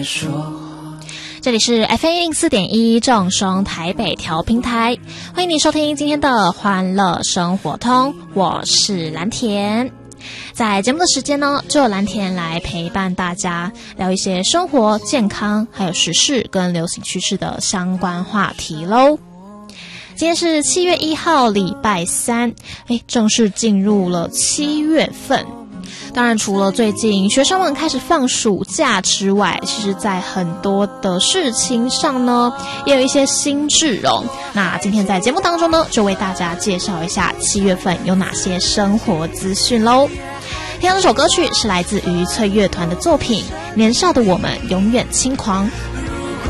这里是 FM104.1 正声台北调频台，欢迎你收听今天的欢乐生活通，我是蓝田。在节目的时间呢，就由蓝田来陪伴大家聊一些生活、健康还有时事跟流行趋势的相关话题咯。今天是7月1号礼拜三，正式进入了7月份。当然除了最近学生们开始放暑假之外，其实在很多的事情上呢也有一些新制哦。那今天在节目当中呢，就为大家介绍一下7月份有哪些生活资讯咯。听到这首歌曲是来自于脆乐团的作品《年少的我们永远轻狂》。